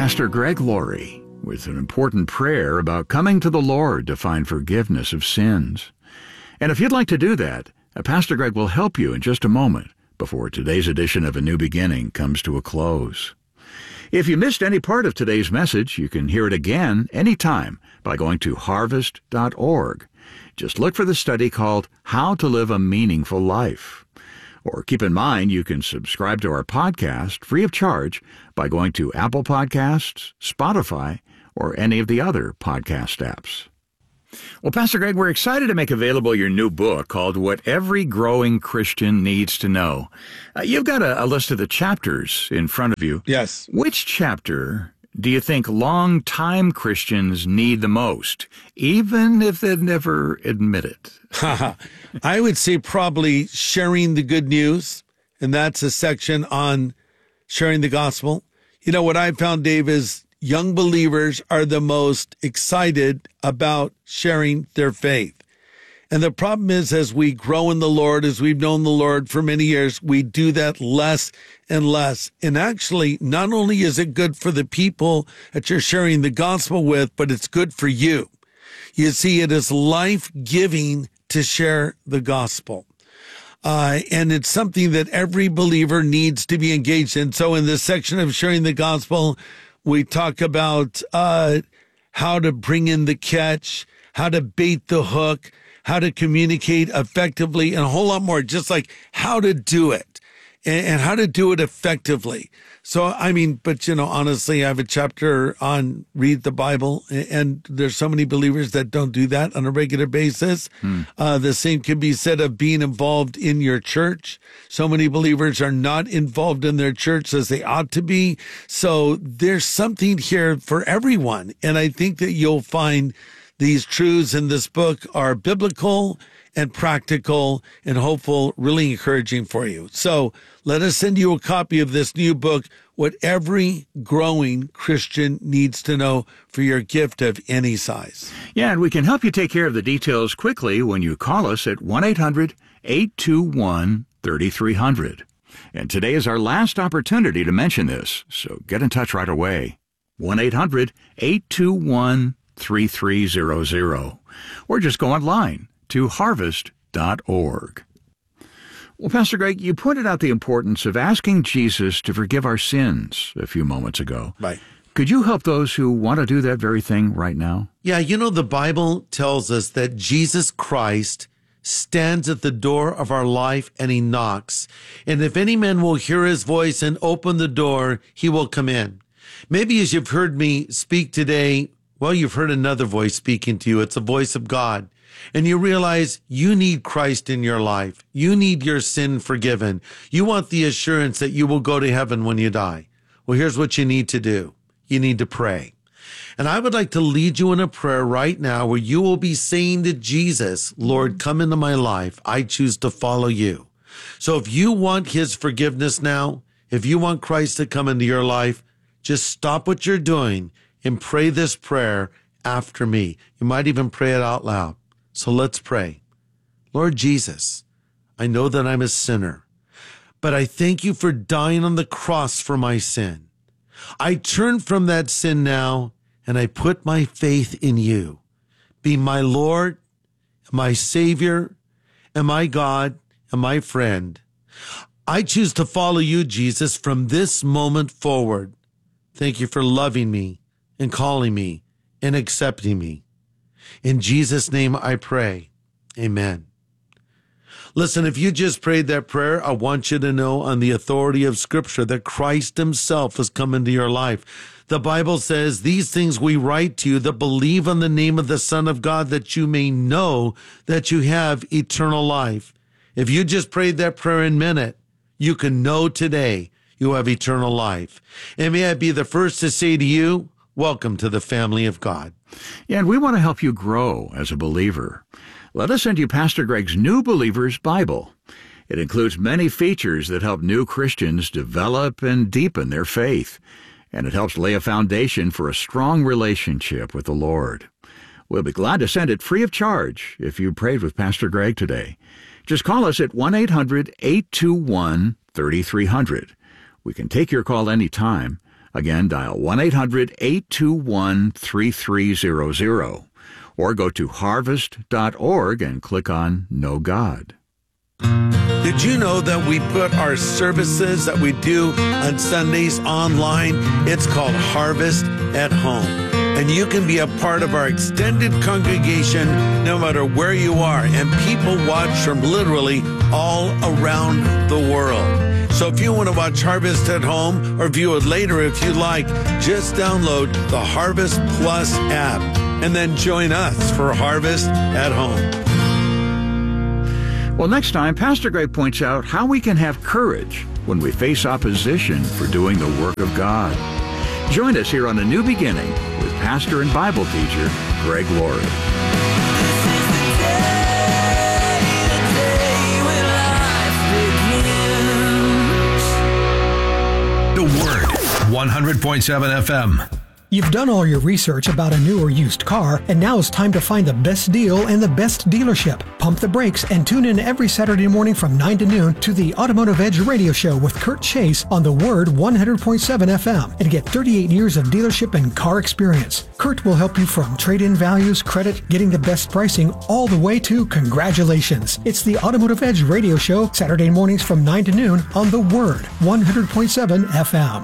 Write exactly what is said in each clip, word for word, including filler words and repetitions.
Pastor Greg Laurie with an important prayer about coming to the Lord to find forgiveness of sins. And if you'd like to do that, Pastor Greg will help you in just a moment before today's edition of A New Beginning comes to a close. If you missed any part of today's message, you can hear it again anytime by going to harvest dot org. Just look for the study called How to Live a Meaningful Life. Or keep in mind you can subscribe to our podcast free of charge by going to Apple Podcasts, Spotify, or any of the other podcast apps. Well, Pastor Greg, we're excited to make available your new book called What Every Growing Christian Needs to Know. Uh, you've got a, a list of the chapters in front of you. Yes. Which chapter do you think long-time Christians need the most, even if they've never admit it? I would say probably sharing the good news, and that's a section on sharing the gospel. You know, what I found, Dave, is young believers are the most excited about sharing their faith. And the problem is, as we grow in the Lord, as we've known the Lord for many years, we do that less and less. And actually, not only is it good for the people that you're sharing the gospel with, but it's good for you. You see, it is life-giving to share the gospel. Uh, and it's something that every believer needs to be engaged in. So in this section of sharing the gospel, we talk about uh, how to bring in the catch, how to bait the hook, how to communicate effectively, and a whole lot more, just like how to do it and, and how to do it effectively. So, I mean, but, you know, honestly, I have a chapter on read the Bible, and there's so many believers that don't do that on a regular basis. Hmm. Uh, the same can be said of being involved in your church. So many believers are not involved in their church as they ought to be. So there's something here for everyone. And I think that you'll find these truths in this book are biblical and practical and hopeful, really encouraging for you. So let us send you a copy of this new book, What Every Growing Christian Needs to Know, for your gift of any size. Yeah, and we can help you take care of the details quickly when you call us at one eight hundred eight two one three three zero zero. And today is our last opportunity to mention this, so get in touch right away. one eight hundred eight two one three three zero zero. Or just go online to harvest dot org. Well, Pastor Greg, you pointed out the importance of asking Jesus to forgive our sins a few moments ago. Right. Could you help those who want to do that very thing right now? Yeah, you know, the Bible tells us that Jesus Christ stands at the door of our life and he knocks. And if any man will hear his voice and open the door, he will come in. Maybe as you've heard me speak today, well, you've heard another voice speaking to you. It's the voice of God. And you realize you need Christ in your life. You need your sin forgiven. You want the assurance that you will go to heaven when you die. Well, here's what you need to do. You need to pray. And I would like to lead you in a prayer right now where you will be saying to Jesus, Lord, come into my life. I choose to follow you. So if you want his forgiveness now, if you want Christ to come into your life, just stop what you're doing and pray this prayer after me. You might even pray it out loud. So let's pray. Lord Jesus, I know that I'm a sinner, but I thank you for dying on the cross for my sin. I turn from that sin now, and I put my faith in you. Be my Lord, my Savior, and my God, and my friend. I choose to follow you, Jesus, from this moment forward. Thank you for loving me and calling me and accepting me. In Jesus' name I pray. Amen. Listen, if you just prayed that prayer, I want you to know on the authority of Scripture that Christ himself has come into your life. The Bible says, these things we write to you that believe on the name of the Son of God, that you may know that you have eternal life. If you just prayed that prayer and meant it, you can know today you have eternal life. And may I be the first to say to you, welcome to the family of God. Yeah, and we want to help you grow as a believer. Let us send you Pastor Greg's New Believer's Bible. It includes many features that help new Christians develop and deepen their faith, and it helps lay a foundation for a strong relationship with the Lord. We'll be glad to send it free of charge if you prayed with Pastor Greg today. Just call us at one eight hundred eight two one three three zero zero. We can take your call anytime. Again, dial one eight hundred eight two one three three zero zero or go to harvest dot org and click on Know God. Did you know that we put our services that we do on Sundays online? It's called Harvest at Home. And you can be a part of our extended congregation no matter where you are. And people watch from literally all around the world. So if you want to watch Harvest at Home or view it later if you like, just download the Harvest Plus app and then join us for Harvest at Home. Well, next time, Pastor Greg points out how we can have courage when we face opposition for doing the work of God. Join us here on A New Beginning with pastor and Bible teacher Greg Laurie. The Word, one hundred point seven F M. You've done all your research about a new or used car, and now it's time to find the best deal and the best dealership. Pump the brakes and tune in every Saturday morning from nine to noon to the Automotive Edge radio show with Kurt Chase on the Word one hundred point seven F M and get thirty-eight years of dealership and car experience. Kurt will help you from trade-in values, credit, getting the best pricing, all the way to congratulations. It's the Automotive Edge radio show, Saturday mornings from nine to noon on the Word one hundred point seven F M.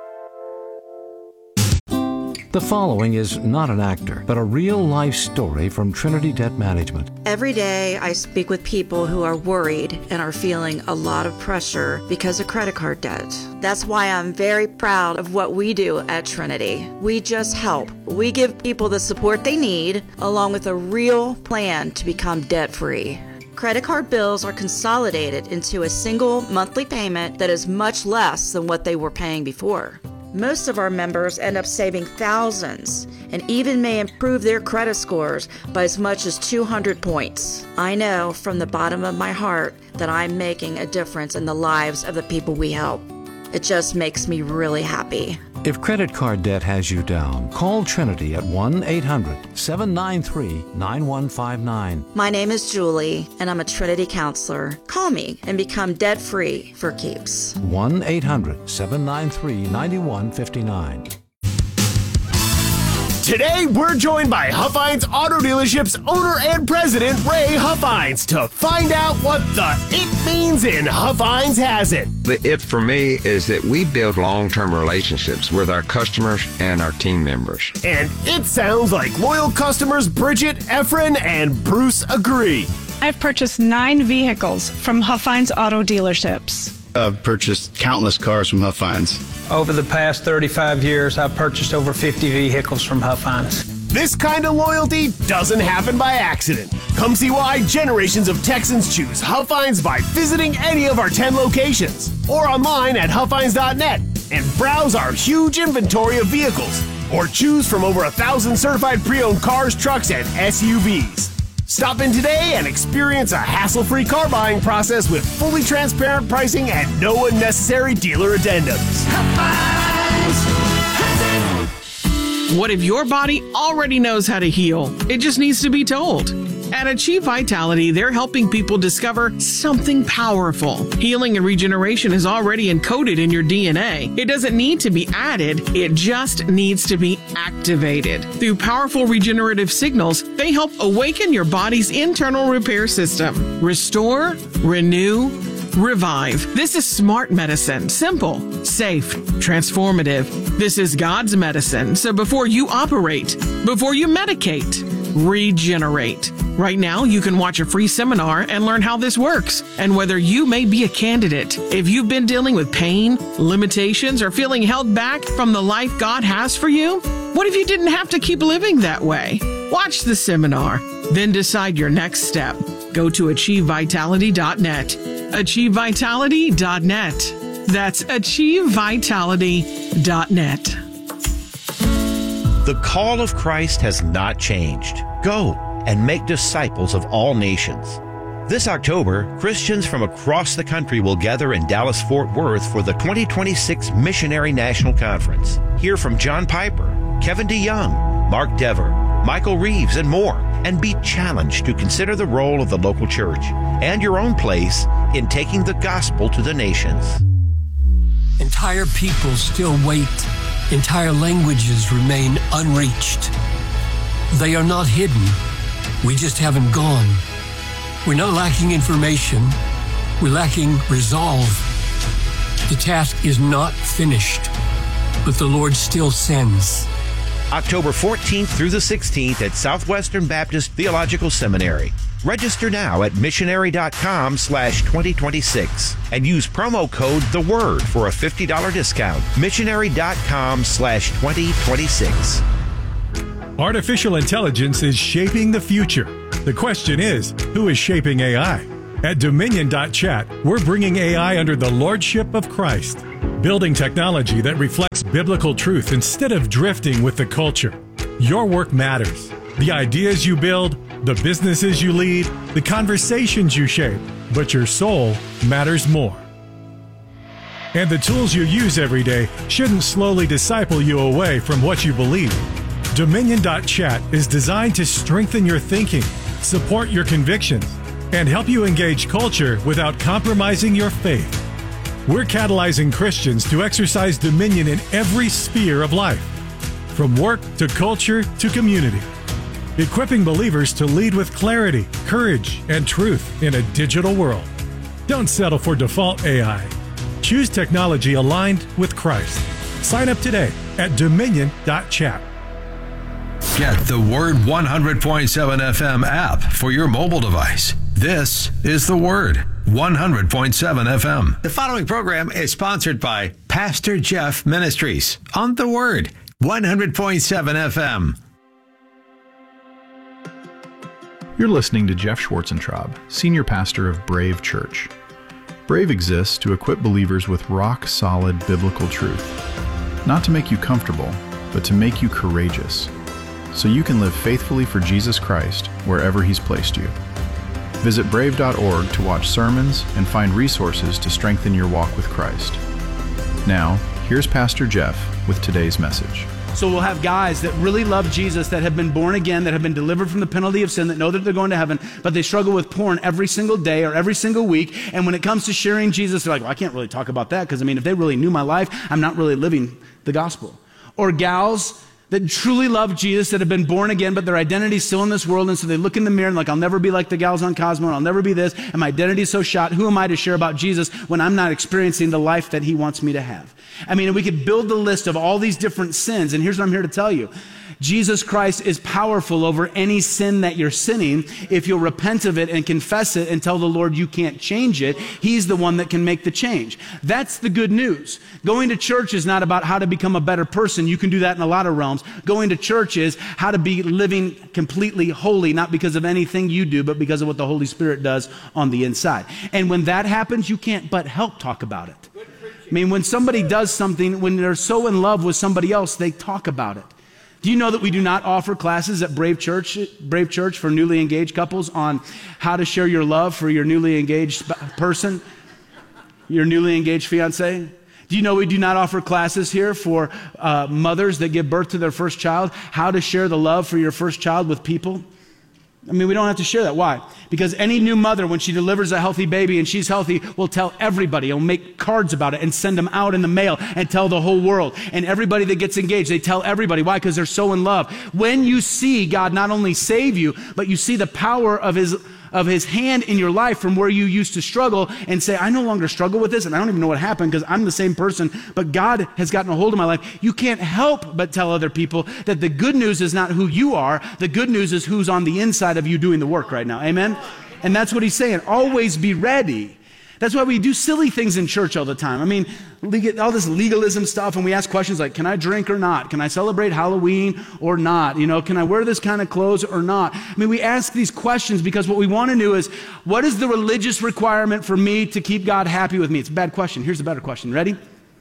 The following is not an actor, but a real-life story from Trinity Debt Management. Every day I speak with people who are worried and are feeling a lot of pressure because of credit card debt. That's why I'm very proud of what we do at Trinity. We just help. We give people the support they need, along with a real plan to become debt-free. Credit card bills are consolidated into a single monthly payment that is much less than what they were paying before. Most of our members end up saving thousands and even may improve their credit scores by as much as two hundred points. I know from the bottom of my heart that I'm making a difference in the lives of the people we help. It just makes me really happy. If credit card debt has you down, call Trinity at one eight hundred seven nine three nine one five nine. My name is Julie, and I'm a Trinity counselor. Call me and become debt-free for keeps. one eight hundred seven nine three nine one five nine. Today, we're joined by Huffines Auto Dealership's owner and president, Ray Huffines, to find out what the it means in Huffines Has It. The it for me is that we build long-term relationships with our customers and our team members. And it sounds like loyal customers Bridget, Efren, and Bruce agree. I've purchased nine vehicles from Huffines Auto Dealerships. I've purchased countless cars from Huffines. Over the past thirty-five years, I've purchased over fifty vehicles from Huffines. This kind of loyalty doesn't happen by accident. Come see why generations of Texans choose Huffines by visiting any of our ten locations or online at huffines dot net and browse our huge inventory of vehicles or choose from over a thousand certified pre-owned cars, trucks, and S U Vs. Stop in today and experience a hassle-free car buying process with fully transparent pricing and no unnecessary dealer addendums. What if your body already knows how to heal? It just needs to be told. At Achieve Vitality, they're helping people discover something powerful. Healing and regeneration is already encoded in your D N A. It doesn't need to be added, it just needs to be activated. Through powerful regenerative signals, they help awaken your body's internal repair system. Restore, renew, revive. This is smart medicine. Simple, safe, transformative. This is God's medicine. So before you operate, before you medicate, regenerate. Right now, you can watch a free seminar and learn how this works and whether you may be a candidate. If you've been dealing with pain, limitations, or feeling held back from the life God has for you, what if you didn't have to keep living that way? Watch the seminar, then decide your next step. Go to achieve vitality dot net. achieve vitality dot net. That's achieve vitality dot net. The call of Christ has not changed. Go and make disciples of all nations. This October, Christians from across the country will gather in Dallas-Fort Worth for the twenty twenty-six Missionary National Conference. Hear from John Piper, Kevin DeYoung, Mark Dever, Michael Reeves, and more, and be challenged to consider the role of the local church and your own place in taking the gospel to the nations. Entire people still wait Entire languages remain unreached. They are not hidden. We just haven't gone. We're not lacking information. We're lacking resolve. The task is not finished, but the Lord still sends. October fourteenth through the sixteenth at Southwestern Baptist Theological Seminary. Register now at missionary.com slash 2026 and use promo code The Word for a fifty dollars discount. Missionary.com slash 2026. Artificial intelligence is shaping the future. The question is, who is shaping A I? At Dominion dot chat, we're bringing A I under the lordship of Christ, building technology that reflects biblical truth instead of drifting with the culture. Your work matters. The ideas you build, the businesses you lead, the conversations you shape, but your soul matters more. And the tools you use every day shouldn't slowly disciple you away from what you believe. Dominion dot chat is designed to strengthen your thinking, support your convictions, and help you engage culture without compromising your faith. We're catalyzing Christians to exercise dominion in every sphere of life, from work to culture to community, equipping believers to lead with clarity, courage, and truth in a digital world. Don't settle for default A I. Choose technology aligned with Christ. Sign up today at Dominion dot chat. Get the Word one hundred point seven F M app for your mobile device. This is the Word one hundred point seven F M. The following program is sponsored by Pastor Jeff Ministries on the Word one hundred point seven F M. You're listening to Jeff Schwarzentraub, Senior Pastor of Brave Church. Brave exists to equip believers with rock-solid biblical truth, not to make you comfortable, but to make you courageous, so you can live faithfully for Jesus Christ wherever He's placed you. Visit brave dot org to watch sermons and find resources to strengthen your walk with Christ. Now, here's Pastor Jeff with today's message. So we'll have guys that really love Jesus, that have been born again, that have been delivered from the penalty of sin, that know that they're going to heaven, but they struggle with porn every single day or every single week. And when it comes to sharing Jesus, they're like, well, I can't really talk about that because, I mean, if they really knew my life, I'm not really living the gospel. Or gals that truly love Jesus, that have been born again, but their identity's still in this world, and so they look in the mirror and like, I'll never be like the gals on Cosmo, and I'll never be this, and my identity's so shot. Who am I to share about Jesus when I'm not experiencing the life that He wants me to have? I mean, we could build the list of all these different sins, and here's what I'm here to tell you. Jesus Christ is powerful over any sin that you're sinning. If you'll repent of it and confess it and tell the Lord you can't change it, He's the one that can make the change. That's the good news. Going to church is not about how to become a better person. You can do that in a lot of realms. Going to church is how to be living completely holy, not because of anything you do, but because of what the Holy Spirit does on the inside. And when that happens, you can't but help talk about it. I mean, when somebody does something, when they're so in love with somebody else, they talk about it. Do you know that we do not offer classes at Brave Church, Brave Church for newly engaged couples on how to share your love for your newly engaged person, your newly engaged fiance? Do you know we do not offer classes here for uh, mothers that give birth to their first child, how to share the love for your first child with people? I mean, we don't have to share that. Why? Because any new mother, when she delivers a healthy baby and she's healthy, will tell everybody. Will make cards about it and send them out in the mail and tell the whole world. And everybody that gets engaged, they tell everybody. Why? Because they're so in love. When you see God not only save you, but you see the power of His of His hand in your life from where you used to struggle and say, I no longer struggle with this and I don't even know what happened because I'm the same person, but God has gotten a hold of my life. You can't help but tell other people that the good news is not who you are. The good news is who's on the inside of you doing the work right now. Amen? And that's what He's saying. Always be ready. That's why we do silly things in church all the time. I mean, all this legalism stuff, and we ask questions like, can I drink or not? Can I celebrate Halloween or not? You know, can I wear this kind of clothes or not? I mean, we ask these questions because what we want to know is, what is the religious requirement for me to keep God happy with me? It's a bad question. Here's a better question. Ready?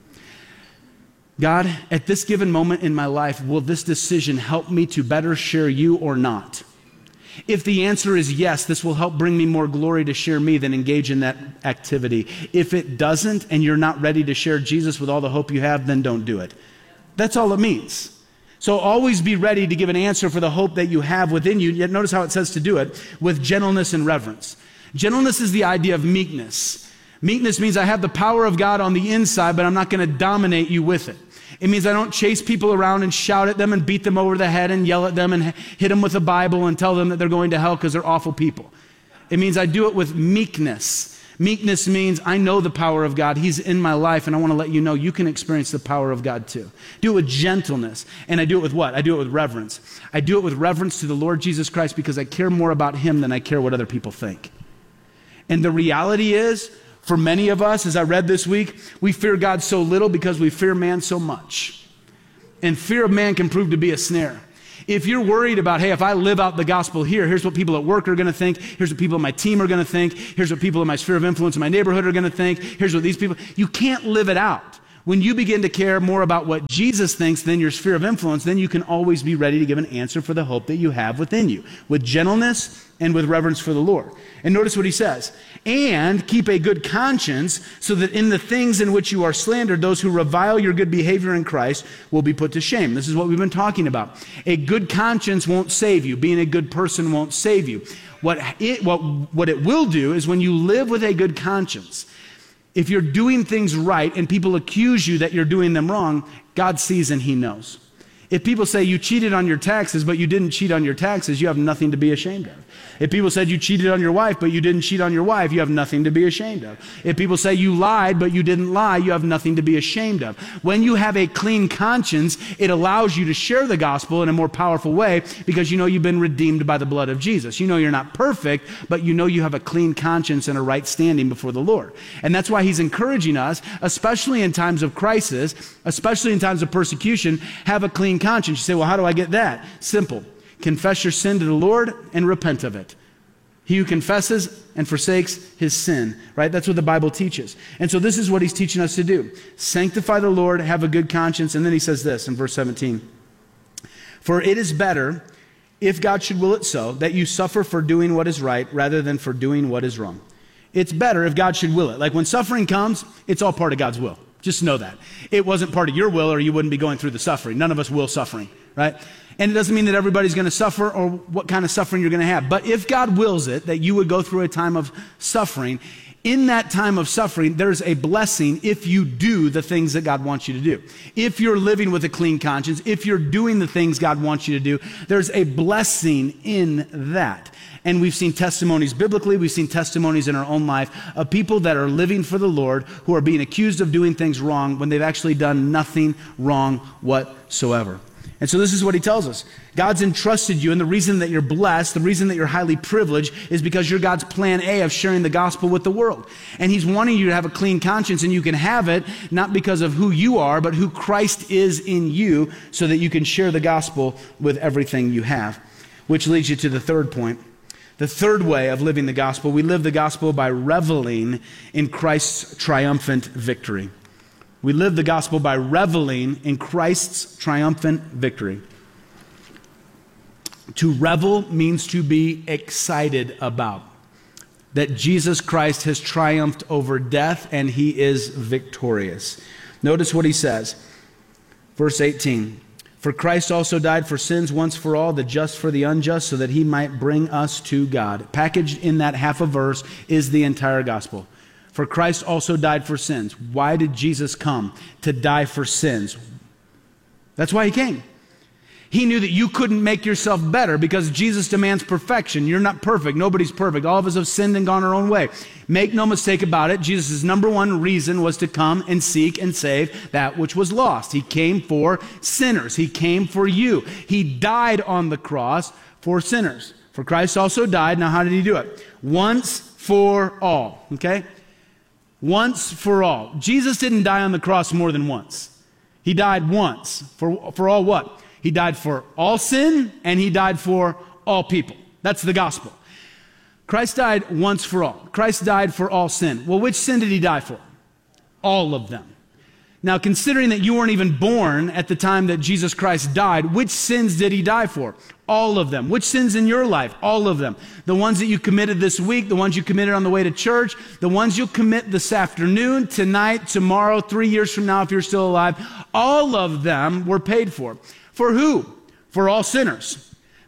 God, at this given moment in my life, will this decision help me to better share you or not? If the answer is yes, this will help bring me more glory to share me than engage in that activity. If it doesn't, and you're not ready to share Jesus with all the hope you have, then don't do it. That's all it means. So always be ready to give an answer for the hope that you have within you. Yet notice how it says to do it, with gentleness and reverence. Gentleness is the idea of meekness. Meekness means I have the power of God on the inside, but I'm not going to dominate you with it. It means I don't chase people around and shout at them and beat them over the head and yell at them and hit them with a Bible and tell them that they're going to hell because they're awful people. It means I do it with meekness. Meekness means I know the power of God. He's in my life, and I want to let you know you can experience the power of God too. Do it with gentleness, and I do it with what? I do it with reverence. I do it with reverence to the Lord Jesus Christ because I care more about him than I care what other people think. And the reality is, for many of us, as I read this week, we fear God so little because we fear man so much. And fear of man can prove to be a snare. If you're worried about, hey, if I live out the gospel here, here's what people at work are going to think. Here's what people in my team are going to think. Here's what people in my sphere of influence in my neighborhood are going to think. Here's what these people, you can't live it out. When you begin to care more about what Jesus thinks than your sphere of influence, then you can always be ready to give an answer for the hope that you have within you, with gentleness and with reverence for the Lord. And notice what he says, and keep a good conscience so that in the things in which you are slandered, those who revile your good behavior in Christ will be put to shame. This is what we've been talking about. A good conscience won't save you. Being a good person won't save you. What it, what, what it will do is when you live with a good conscience, if you're doing things right and people accuse you that you're doing them wrong, God sees and he knows. If people say you cheated on your taxes, but you didn't cheat on your taxes, you have nothing to be ashamed of. If people said you cheated on your wife, but you didn't cheat on your wife, you have nothing to be ashamed of. If people say you lied, but you didn't lie, you have nothing to be ashamed of. When you have a clean conscience, it allows you to share the gospel in a more powerful way because you know you've been redeemed by the blood of Jesus. You know you're not perfect, but you know you have a clean conscience and a right standing before the Lord. And that's why he's encouraging us, especially in times of crisis, especially in times of persecution, have a clean conscience. You say, well, how do I get that? Simple. Confess your sin to the Lord and repent of it. He who confesses and forsakes his sin, right? That's what the Bible teaches. And so this is what he's teaching us to do. Sanctify the Lord, have a good conscience. And then he says this in verse seventeen. For it is better, if God should will it so, that you suffer for doing what is right rather than for doing what is wrong. It's better if God should will it. Like when suffering comes, it's all part of God's will. Just know that. It wasn't part of your will or you wouldn't be going through the suffering. None of us will suffering, right? And it doesn't mean that everybody's going to suffer or what kind of suffering you're going to have. But if God wills it, that you would go through a time of suffering, in that time of suffering, there's a blessing if you do the things that God wants you to do. If you're living with a clean conscience, if you're doing the things God wants you to do, there's a blessing in that. And we've seen testimonies biblically, we've seen testimonies in our own life of people that are living for the Lord who are being accused of doing things wrong when they've actually done nothing wrong whatsoever. And so this is what he tells us. God's entrusted you, and the reason that you're blessed, the reason that you're highly privileged is because you're God's plan A of sharing the gospel with the world. And he's wanting you to have a clean conscience, and you can have it not because of who you are, but who Christ is in you, so that you can share the gospel with everything you have. Which leads you to the third point. The third way of living the gospel, we live the gospel by reveling in Christ's triumphant victory. We live the gospel by reveling in Christ's triumphant victory. To revel means to be excited about that Jesus Christ has triumphed over death and he is victorious. Notice what he says. Verse eighteen. For Christ also died for sins once for all, the just for the unjust, so that he might bring us to God. Packaged in that half a verse is the entire gospel. For Christ also died for sins. Why did Jesus come? To die for sins. That's why he came. He knew that you couldn't make yourself better because Jesus demands perfection. You're not perfect. Nobody's perfect. All of us have sinned and gone our own way. Make no mistake about it. Jesus' number one reason was to come and seek and save that which was lost. He came for sinners. He came for you. He died on the cross for sinners. For Christ also died. Now, how did he do it? Once for all. Okay? Once for all. Jesus didn't die on the cross more than once. He died once. For, for all what? He died for all sin and he died for all people. That's the gospel. Christ died once for all. Christ died for all sin. Well, which sin did he die for? All of them. Now, considering that you weren't even born at the time that Jesus Christ died, which sins did he die for? All of them. Which sins in your life? All of them. The ones that you committed this week, the ones you committed on the way to church, the ones you'll commit this afternoon, tonight, tomorrow, three years from now if you're still alive, all of them were paid for. For who? For all sinners.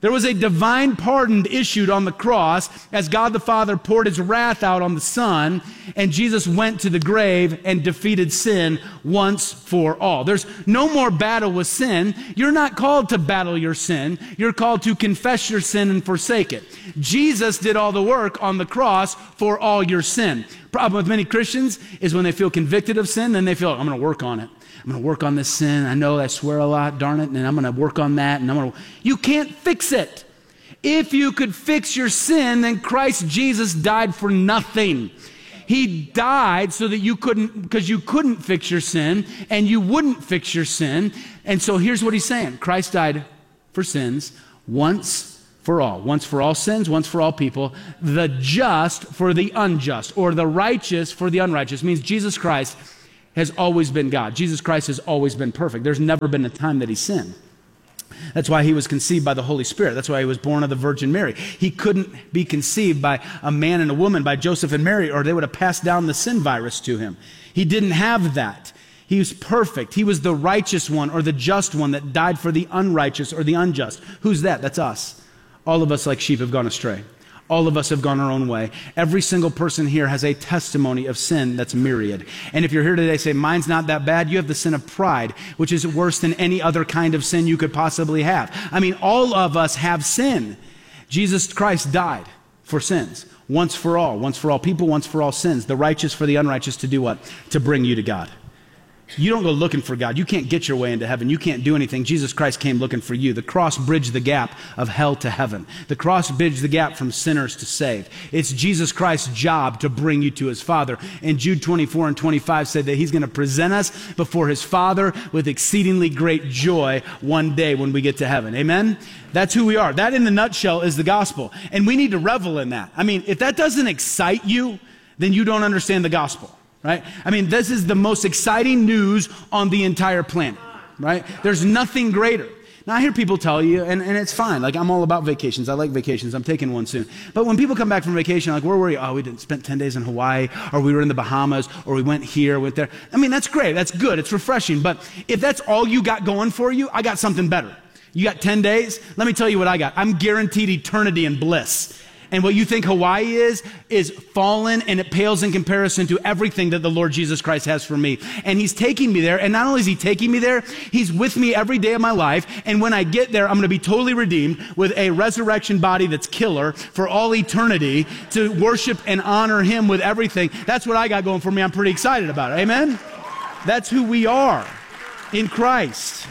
There was a divine pardon issued on the cross as God the Father poured his wrath out on the Son, and Jesus went to the grave and defeated sin once for all. There's no more battle with sin. You're not called to battle your sin. You're called to confess your sin and forsake it. Jesus did all the work on the cross for all your sin. Problem with many Christians is when they feel convicted of sin, then they feel, I'm going to work on it. I'm going to work on this sin. I know I swear a lot, darn it, and I'm going to work on that. And I'm going to. You can't fix it. If you could fix your sin, then Christ Jesus died for nothing. He died so that you couldn't, because you couldn't fix your sin, and you wouldn't fix your sin. And so here's what he's saying. Christ died for sins once for all. Once for all sins, once for all people. The just for the unjust, or the righteous for the unrighteous. It means Jesus Christ has always been God. Jesus Christ has always been perfect. There's never been a time that he sinned. That's why he was conceived by the Holy Spirit. That's why he was born of the Virgin Mary. He couldn't be conceived by a man and a woman, by Joseph and Mary, or they would have passed down the sin virus to him. He didn't have that. He was perfect. He was the righteous one, or the just one that died for the unrighteous or the unjust. Who's that? That's us. All of us like sheep have gone astray. All of us have gone our own way. Every single person here has a testimony of sin that's myriad. And if you're here today, say, mine's not that bad, you have the sin of pride, which is worse than any other kind of sin you could possibly have. I mean, all of us have sin. Jesus Christ died for sins, once for all, once for all people, once for all sins, the righteous for the unrighteous, to do what? To bring you to God. You don't go looking for God. You can't get your way into heaven. You can't do anything. Jesus Christ came looking for you. The cross bridged the gap of hell to heaven. The cross bridged the gap from sinners to saved. It's Jesus Christ's job to bring you to his Father. And Jude twenty-four and twenty-five said that he's going to present us before his Father with exceedingly great joy one day when we get to heaven. Amen? That's who we are. That in the nutshell is the gospel. And we need to revel in that. I mean, if that doesn't excite you, then you don't understand the gospel. Right? I mean, this is the most exciting news on the entire planet, right? There's nothing greater. Now, I hear people tell you, and, and it's fine. Like, I'm all about vacations. I like vacations. I'm taking one soon. But when people come back from vacation, like, where were you? Oh, we did, spent ten days in Hawaii, or we were in the Bahamas, or we went here, went there. I mean, that's great. That's good. It's refreshing. But if that's all you got going for you, I got something better. You got ten days? Let me tell you what I got. I'm guaranteed eternity and bliss. And what you think Hawaii is, is fallen, and it pales in comparison to everything that the Lord Jesus Christ has for me. And he's taking me there. And not only is he taking me there, he's with me every day of my life. And when I get there, I'm going to be totally redeemed with a resurrection body that's killer for all eternity, to worship and honor him with everything. That's what I got going for me. I'm pretty excited about it. Amen? That's who we are in Christ.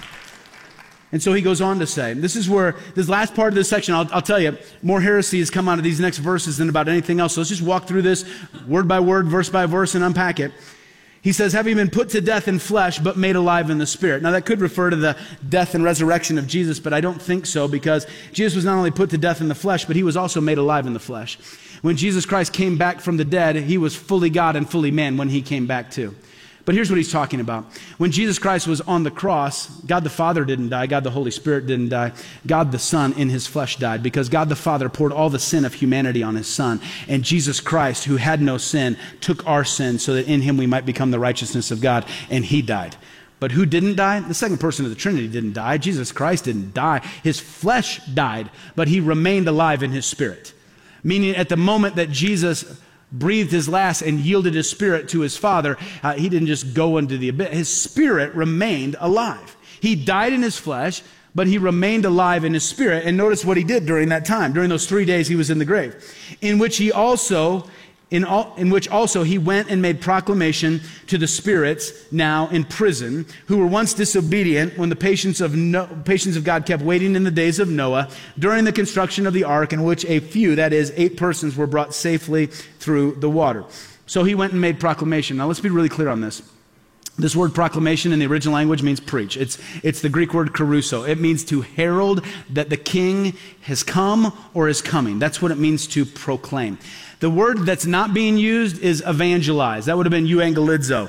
And so he goes on to say, this is where, this last part of this section, I'll, I'll tell you, more heresy has come out of these next verses than about anything else. So let's just walk through this word by word, verse by verse, and unpack it. He says, having been put to death in flesh, but made alive in the spirit. Now that could refer to the death and resurrection of Jesus, but I don't think so, because Jesus was not only put to death in the flesh, but he was also made alive in the flesh. When Jesus Christ came back from the dead, he was fully God and fully man when he came back too. But here's what he's talking about. When Jesus Christ was on the cross, God the Father didn't die. God the Holy Spirit didn't die. God the Son in his flesh died, because God the Father poured all the sin of humanity on his Son. And Jesus Christ, who had no sin, took our sin so that in him we might become the righteousness of God, and he died. But who didn't die? The second person of the Trinity didn't die. Jesus Christ didn't die. His flesh died, but he remained alive in his spirit. Meaning at the moment that Jesus breathed his last and yielded his spirit to his Father, uh, he didn't just go into the abyss. His spirit remained alive. He died in his flesh, but he remained alive in his spirit. And notice what he did during that time, during those three days he was in the grave, in which he also, in, all, in which also he went and made proclamation to the spirits now in prison, who were once disobedient when the patience of, no, patience of God kept waiting in the days of Noah, during the construction of the ark, in which a few, that is, eight persons, were brought safely through the water. So he went and made proclamation. Now let's be really clear on this. This word proclamation in the original language means preach. It's, it's the Greek word caruso. It means to herald that the king has come or is coming. That's what it means to proclaim. The word that's not being used is evangelize. That would have been euangelizo.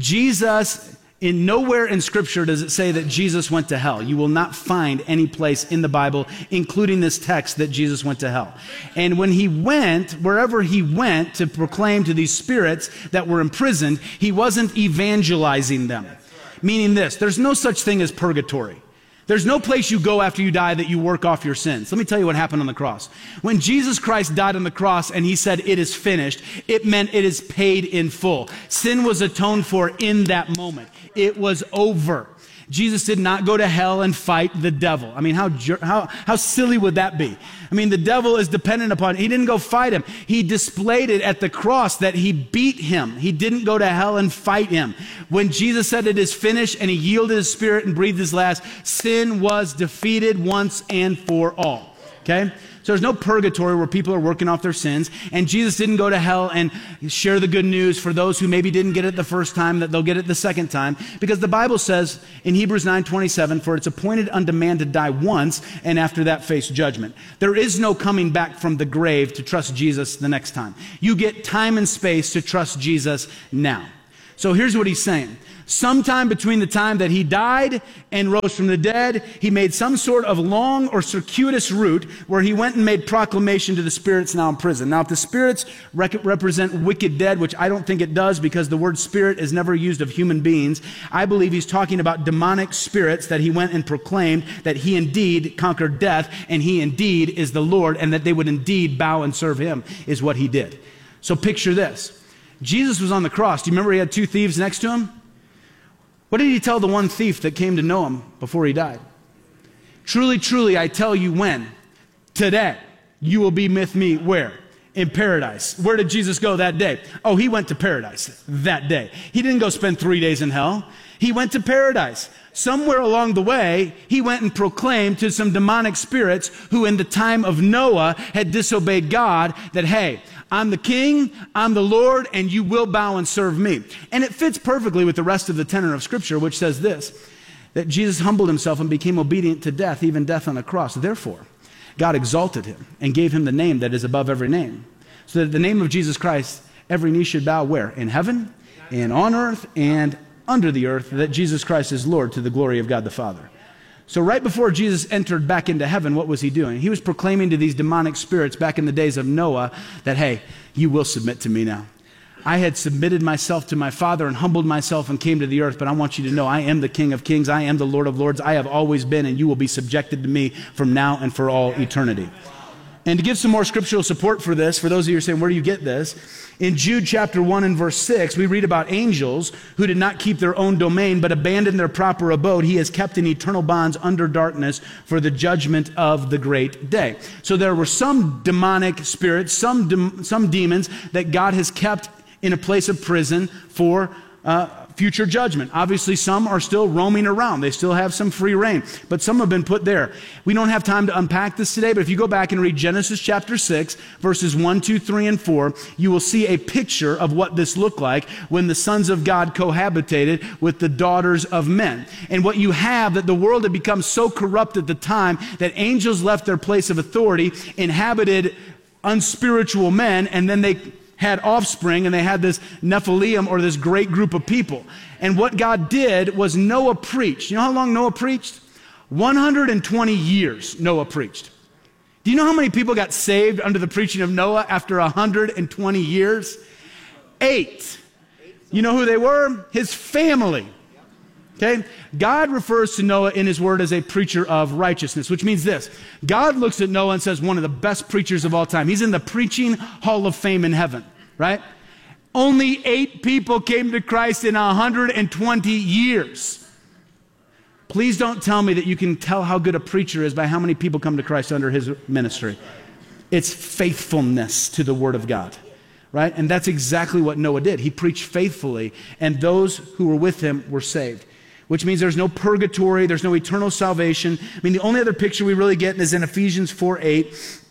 Jesus, in nowhere in Scripture does it say that Jesus went to hell. You will not find any place in the Bible, including this text, that Jesus went to hell. And when he went, wherever he went to proclaim to these spirits that were imprisoned, he wasn't evangelizing them. Meaning this, there's no such thing as purgatory. There's no place you go after you die that you work off your sins. Let me tell you what happened on the cross. When Jesus Christ died on the cross and he said, "It is finished," it meant it is paid in full. Sin was atoned for in that moment. It was over. Jesus did not go to hell and fight the devil. I mean, how, how, how silly would that be? I mean, the devil is dependent upon, he didn't go fight him. He displayed it at the cross that he beat him. He didn't go to hell and fight him. When Jesus said it is finished and he yielded his spirit and breathed his last, sin was defeated once and for all. Okay? So there's no purgatory where people are working off their sins. And Jesus didn't go to hell and share the good news for those who maybe didn't get it the first time, that they'll get it the second time. Because the Bible says in Hebrews nine twenty-seven, "For it's appointed unto man to die once, and after that face judgment." There is no coming back from the grave to trust Jesus the next time. You get time and space to trust Jesus now. So here's what he's saying. Sometime between the time that he died and rose from the dead, he made some sort of long or circuitous route where he went and made proclamation to the spirits now in prison. Now, if the spirits rec- represent wicked dead, which I don't think it does because the word spirit is never used of human beings, I believe he's talking about demonic spirits that he went and proclaimed that he indeed conquered death and he indeed is the Lord and that they would indeed bow and serve him is what he did. So picture this. Jesus was on the cross. Do you remember he had two thieves next to him? What did he tell the one thief that came to know him before he died? "Truly, truly, I tell you when, today, you will be with me," where? In paradise. Where did Jesus go that day? Oh, he went to paradise that day. He didn't go spend three days in hell. He went to paradise. Somewhere along the way, he went and proclaimed to some demonic spirits who in the time of Noah had disobeyed God that, hey, I'm the king, I'm the Lord, and you will bow and serve me. And it fits perfectly with the rest of the tenor of Scripture, which says this, that Jesus humbled himself and became obedient to death, even death on a cross. Therefore, God exalted him and gave him the name that is above every name, so that at the name of Jesus Christ, every knee should bow where? In heaven, and on earth, and under the earth, that Jesus Christ is Lord to the glory of God the Father. So right before Jesus entered back into heaven, what was he doing? He was proclaiming to these demonic spirits back in the days of Noah that, hey, you will submit to me now. I had submitted myself to my Father and humbled myself and came to the earth, but I want you to know I am the King of Kings, I am the Lord of Lords, I have always been, and you will be subjected to me from now and for all eternity. And to give some more scriptural support for this, for those of you who are saying, where do you get this? In Jude chapter one and verse six, we read about angels who did not keep their own domain, but abandoned their proper abode. He has kept in eternal bonds under darkness for the judgment of the great day. So there were some demonic spirits, some, de- some demons that God has kept in a place of prison for uh, future judgment. Obviously, some are still roaming around. They still have some free reign, but some have been put there. We don't have time to unpack this today, but if you go back and read Genesis chapter six, verses one, two, three, and four, you will see a picture of what this looked like when the sons of God cohabitated with the daughters of men. And what you have, that the world had become so corrupt at the time that angels left their place of authority, inhabited unspiritual men, and then they had offspring, and they had this Nephilim, or this great group of people. And what God did was Noah preached. You know how long Noah preached? one hundred twenty years Noah preached. Do you know how many people got saved under the preaching of Noah after one hundred twenty years? Eight. You know who they were? His family. Okay? God refers to Noah in his word as a preacher of righteousness, which means this. God looks at Noah and says, one of the best preachers of all time. He's in the preaching hall of fame in heaven, right? Only eight people came to Christ in one hundred twenty years. Please don't tell me that you can tell how good a preacher is by how many people come to Christ under his ministry. It's faithfulness to the word of God. Right? And that's exactly what Noah did. He preached faithfully, and those who were with him were saved. Which means there's no purgatory, there's no eternal salvation. I mean, the only other picture we really get is in Ephesians four eight,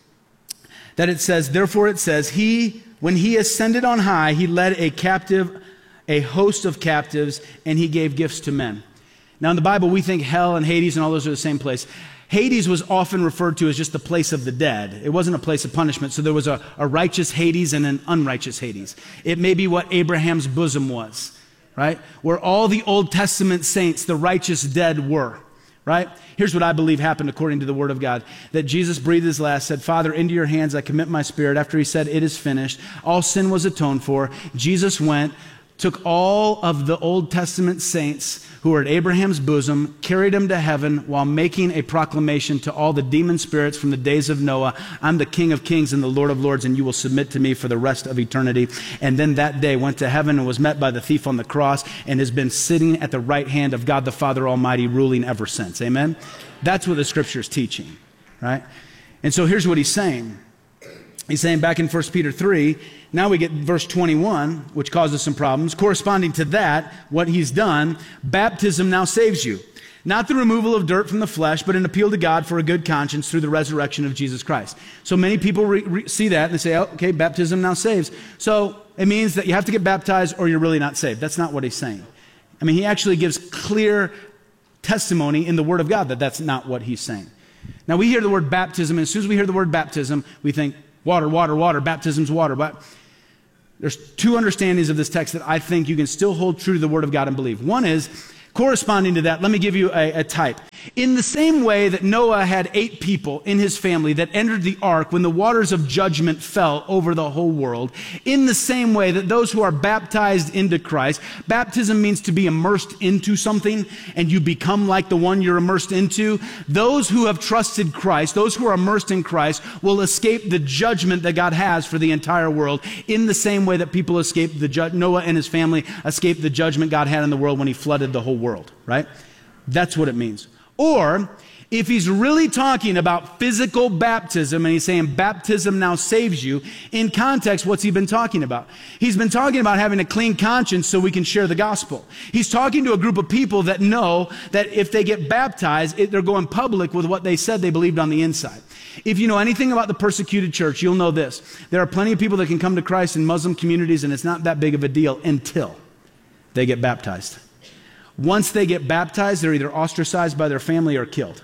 that it says, therefore it says, He, when he ascended on high, he led a captive, a host of captives, and he gave gifts to men. Now in the Bible, we think hell and Hades and all those are the same place. Hades was often referred to as just the place of the dead. It wasn't a place of punishment. So there was a, a righteous Hades and an unrighteous Hades. It may be what Abraham's bosom was, right? Where all the Old Testament saints, the righteous dead, were, right? Here's what I believe happened according to the Word of God. That Jesus breathed his last, said, Father, into your hands I commit my spirit. After he said, it is finished. All sin was atoned for. Jesus went, took all of the Old Testament saints who were at Abraham's bosom, carried him to heaven while making a proclamation to all the demon spirits from the days of Noah, I'm the King of kings and the Lord of lords, and you will submit to me for the rest of eternity. And then that day went to heaven and was met by the thief on the cross and has been sitting at the right hand of God the Father Almighty, ruling ever since. Amen? That's what the scripture is teaching, right? And so here's what he's saying. He's saying back in First Peter three, now we get verse twenty-one, which causes some problems. Corresponding to that, what he's done, baptism now saves you. Not the removal of dirt from the flesh, but an appeal to God for a good conscience through the resurrection of Jesus Christ. So many people re- re- see that and they say, oh, okay, baptism now saves. So it means that you have to get baptized or you're really not saved. That's not what he's saying. I mean, he actually gives clear testimony in the Word of God that that's not what he's saying. Now we hear the word baptism, and as soon as we hear the word baptism, we think, water, water, water, baptism's water. But there's two understandings of this text that I think you can still hold true to the Word of God and believe. One is, corresponding to that, let me give you a, a type. In the same way that Noah had eight people in his family that entered the ark when the waters of judgment fell over the whole world, in the same way that those who are baptized into Christ, baptism means to be immersed into something and you become like the one you're immersed into. Those who have trusted Christ, those who are immersed in Christ, will escape the judgment that God has for the entire world in the same way that people escaped the ju- Noah and his family escaped the judgment God had in the world when he flooded the whole world, right? That's what it means. Or if he's really talking about physical baptism and he's saying baptism now saves you, in context, what's he been talking about? He's been talking about having a clean conscience so we can share the gospel. He's talking to a group of people that know that if they get baptized, it, they're going public with what they said they believed on the inside. If you know anything about the persecuted church, you'll know this. There are plenty of people that can come to Christ in Muslim communities and it's not that big of a deal until they get baptized. Once they get baptized, they're either ostracized by their family or killed.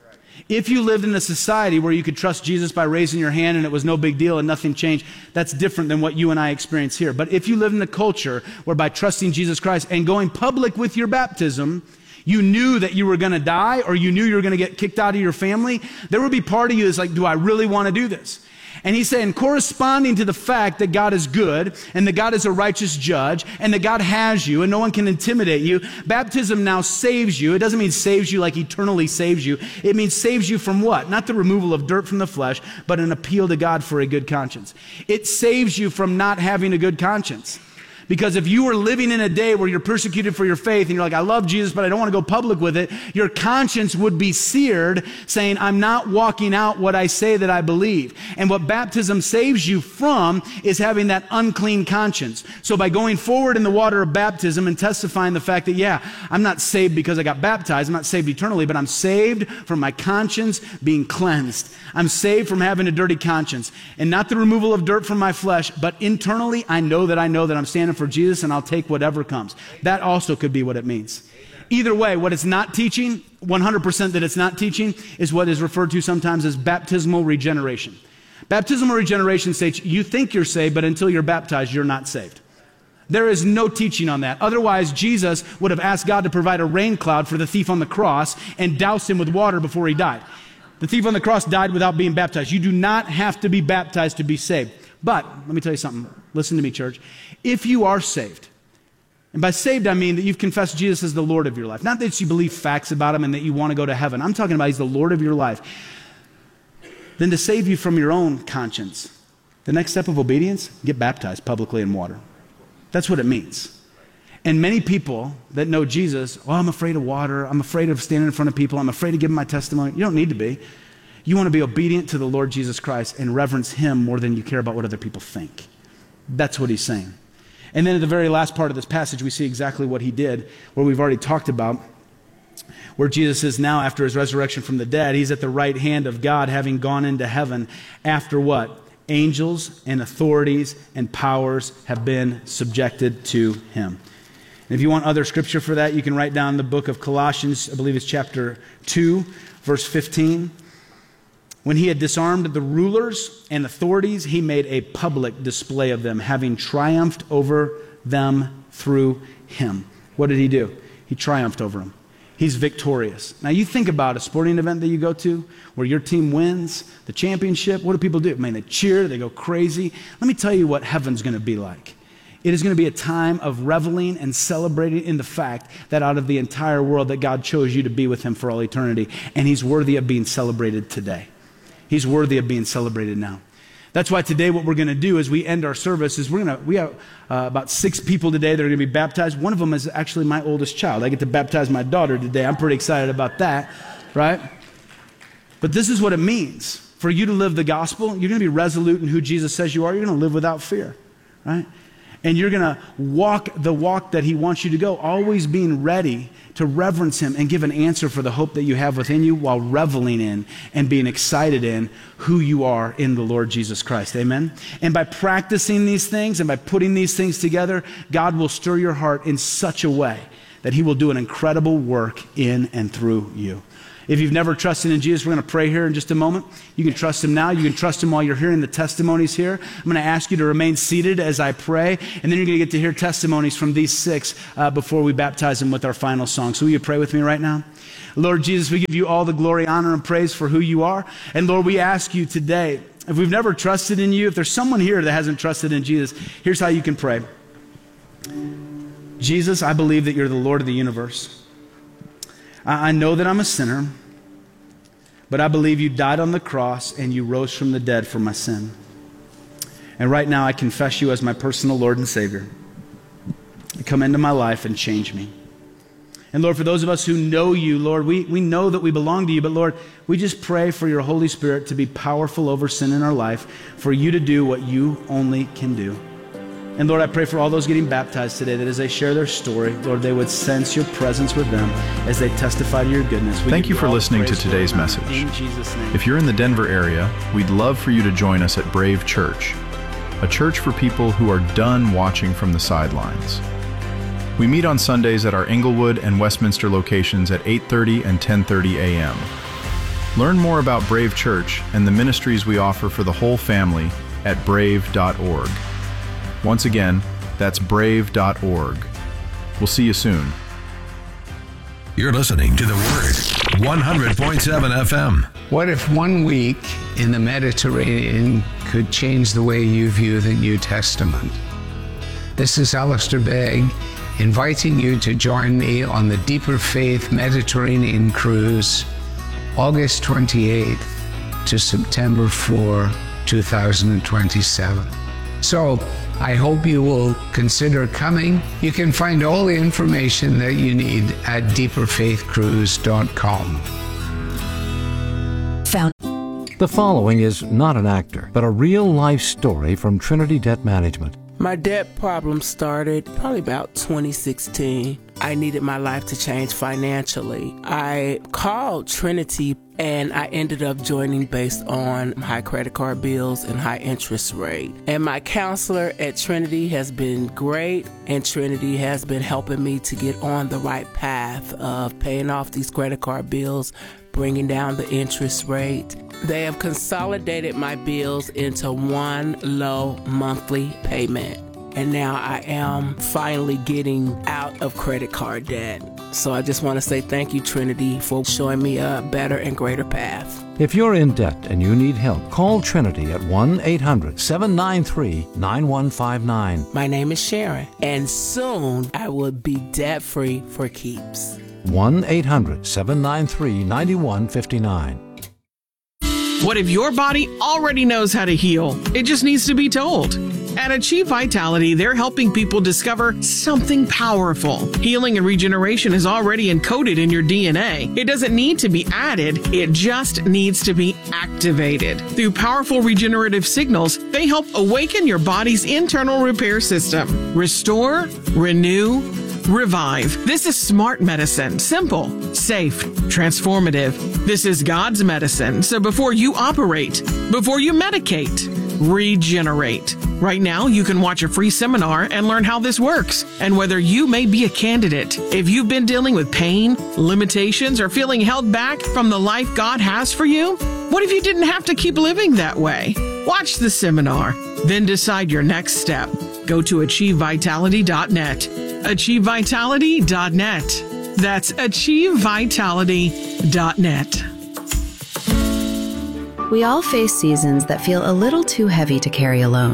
If you lived in a society where you could trust Jesus by raising your hand and it was no big deal and nothing changed, that's different than what you and I experience here. But if you live in a culture where by trusting Jesus Christ and going public with your baptism, you knew that you were going to die or you knew you were going to get kicked out of your family, there would be part of you that's like, do I really want to do this? And he's saying, corresponding to the fact that God is good and that God is a righteous judge and that God has you and no one can intimidate you, baptism now saves you. It doesn't mean saves you like eternally saves you. It means saves you from what? Not the removal of dirt from the flesh, but an appeal to God for a good conscience. It saves you from not having a good conscience. Because if you were living in a day where you're persecuted for your faith and you're like, I love Jesus, but I don't want to go public with it, your conscience would be seared saying, I'm not walking out what I say that I believe. And what baptism saves you from is having that unclean conscience. So by going forward in the water of baptism and testifying the fact that, yeah, I'm not saved because I got baptized, I'm not saved eternally, but I'm saved from my conscience being cleansed. I'm saved from having a dirty conscience. And not the removal of dirt from my flesh, but internally, I know that I know that I'm standing for Jesus and I'll take whatever comes. That also could be what it means. Either way, what it's not teaching, one hundred percent that it's not teaching, is what is referred to sometimes as baptismal regeneration. Baptismal regeneration states you think you're saved, but until you're baptized, you're not saved. There is no teaching on that. Otherwise, Jesus would have asked God to provide a rain cloud for the thief on the cross and doused him with water before he died. The thief on the cross died without being baptized. You do not have to be baptized to be saved. But, let me tell you something. Listen to me, church. If you are saved, and by saved I mean that you've confessed Jesus as the Lord of your life. Not that you believe facts about him and that you want to go to heaven. I'm talking about he's the Lord of your life. Then to save you from your own conscience, the next step of obedience, get baptized publicly in water. That's what it means. And many people that know Jesus, oh, I'm afraid of water. I'm afraid of standing in front of people. I'm afraid to give them my testimony. You don't need to be. You want to be obedient to the Lord Jesus Christ and reverence him more than you care about what other people think. That's what he's saying. And then at the very last part of this passage, we see exactly what he did, where we've already talked about, where Jesus is now, after his resurrection from the dead, he's at the right hand of God, having gone into heaven after what? Angels and authorities and powers have been subjected to him. And if you want other scripture for that, you can write down the book of Colossians, I believe it's chapter two, verse fifteen. When he had disarmed the rulers and authorities, he made a public display of them, having triumphed over them through him. What did he do? He triumphed over them. He's victorious. Now you think about a sporting event that you go to where your team wins the championship. What do people do? Man, they cheer, they go crazy. Let me tell you what heaven's going to be like. It is going to be a time of reveling and celebrating in the fact that out of the entire world that God chose you to be with him for all eternity. And he's worthy of being celebrated today. He's worthy of being celebrated now. That's why today what we're going to do as we end our service is we're going to, we have uh, about six people today that are going to be baptized. One of them is actually my oldest child. I get to baptize my daughter today. I'm pretty excited about that, right? But this is what it means. For you to live the gospel, you're going to be resolute in who Jesus says you are. You're going to live without fear, right? And you're going to walk the walk that he wants you to go, always being ready to reverence him and give an answer for the hope that you have within you while reveling in and being excited in who you are in the Lord Jesus Christ. Amen? And by practicing these things and by putting these things together, God will stir your heart in such a way that he will do an incredible work in and through you. If you've never trusted in Jesus, we're going to pray here in just a moment. You can trust him now. You can trust him while you're hearing the testimonies here. I'm going to ask you to remain seated as I pray, and then you're going to get to hear testimonies from these six uh, before we baptize them with our final song. So will you pray with me right now? Lord Jesus, we give you all the glory, honor, and praise for who you are. And Lord, we ask you today, if we've never trusted in you, if there's someone here that hasn't trusted in Jesus, here's how you can pray. Jesus, I believe that you're the Lord of the universe. I know that I'm a sinner, but I believe you died on the cross and you rose from the dead for my sin. And right now I confess you as my personal Lord and Savior. Come into my life and change me. And Lord, for those of us who know you, Lord, we, we know that we belong to you, but Lord, we just pray for your Holy Spirit to be powerful over sin in our life, for you to do what you only can do. And Lord, I pray for all those getting baptized today, that as they share their story, Lord, they would sense your presence with them as they testify to your goodness. We Thank you for listening to today's message. In Jesus' name. If you're in the Denver area, we'd love for you to join us at Brave Church, a church for people who are done watching from the sidelines. We meet on Sundays at our Englewood and Westminster locations at eight thirty and ten thirty a m Learn more about Brave Church and the ministries we offer for the whole family at brave dot org. Once again, that's brave dot org. We'll see you soon. You're listening to The Word, one hundred point seven F M. What if one week in the Mediterranean could change the way you view the New Testament? This is Alistair Begg, inviting you to join me on the Deeper Faith Mediterranean Cruise, August twenty-eighth to September fourth, two thousand twenty-seven. So, I hope you will consider coming. You can find all the information that you need at deeper faith cruise dot com. Found. The following is not an actor, but a real-life story from Trinity Debt Management. My debt problem started probably about twenty sixteen. I needed my life to change financially. I called Trinity and I ended up joining based on high credit card bills and high interest rate. And my counselor at Trinity has been great, and Trinity has been helping me to get on the right path of paying off these credit card bills, bringing down the interest rate. They have consolidated my bills into one low monthly payment. And now I am finally getting out of credit card debt. So I just want to say thank you, Trinity, for showing me a better and greater path. If you're in debt and you need help, call Trinity at one eight hundred seven nine three nine one five nine. My name is Sharon, and soon I will be debt-free for keeps. one eight hundred seven nine three nine one five nine. What if your body already knows how to heal? It just needs to be told. At Achieve Vitality, they're helping people discover something powerful. Healing and regeneration is already encoded in your D N A. It doesn't need to be added, it just needs to be activated. Through powerful regenerative signals, they help awaken your body's internal repair system. Restore, renew, revive. This is smart medicine. Simple, safe, transformative. This is God's medicine. So before you operate, before you medicate, regenerate. Right now, you can watch a free seminar and learn how this works and whether you may be a candidate. If you've been dealing with pain, limitations, or feeling held back from the life God has for you, what if you didn't have to keep living that way? Watch the seminar, then decide your next step. Go to achieve vitality dot net. achieve vitality dot net. That's achieve vitality dot net. We all face seasons that feel a little too heavy to carry alone.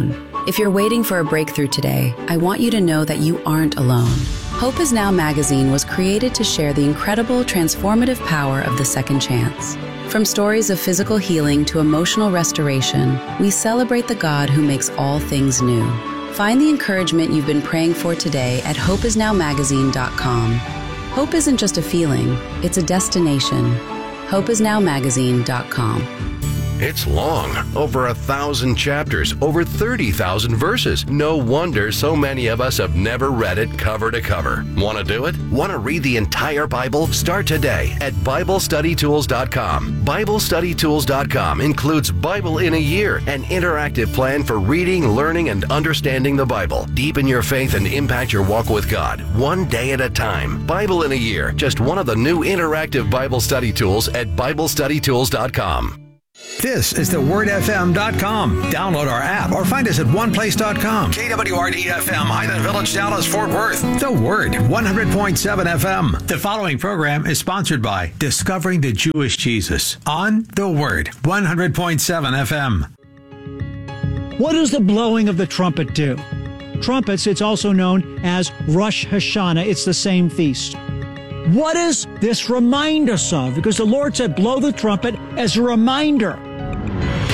If you're waiting for a breakthrough today, I want you to know that you aren't alone. Hope Is Now magazine was created to share the incredible transformative power of the second chance. From stories of physical healing to emotional restoration, we celebrate the God who makes all things new. Find the encouragement you've been praying for today at hope is now magazine dot com. Hope isn't just a feeling, it's a destination. hope is now magazine dot com. It's long, over a thousand chapters, over thirty thousand verses. No wonder so many of us have never read it cover to cover. Want to do it? Want to read the entire Bible? Start today at bible study tools dot com. bible study tools dot com includes Bible in a Year, an interactive plan for reading, learning, and understanding the Bible. Deepen your faith and impact your walk with God, one day at a time. Bible in a Year, just one of the new interactive Bible study tools at bible study tools dot com. This is the word f m dot com. Download our app or find us at one place dot com. K W R D F M, Highland Village, Dallas, Fort Worth. The Word, one hundred point seven F M. The following program is sponsored by Discovering the Jewish Jesus on The Word, one hundred point seven F M. What does the blowing of the trumpet do? Trumpets, it's also known as Rosh Hashanah. It's the same feast. What does this remind us of? Because the Lord said, blow the trumpet as a reminder.